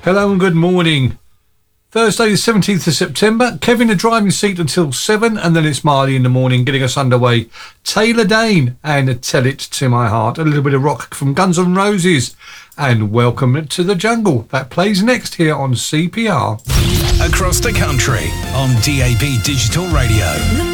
Hello and good morning. Thursday the 17th of September. Kevin in the driving seat until 7, and then it's Marley in the morning getting us underway. Taylor Dane and Tell It To My Heart. A little bit of rock from Guns N' Roses. And Welcome to the Jungle. That plays next here on CPR. Across the country on DAB Digital Radio.